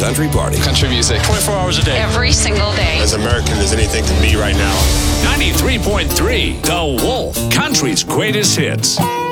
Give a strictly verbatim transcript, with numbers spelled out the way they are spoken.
country party. Country music. twenty-four hours a day. Every single day. As American as anything can be right now. ninety-three point three, The Wolf, country's greatest hits.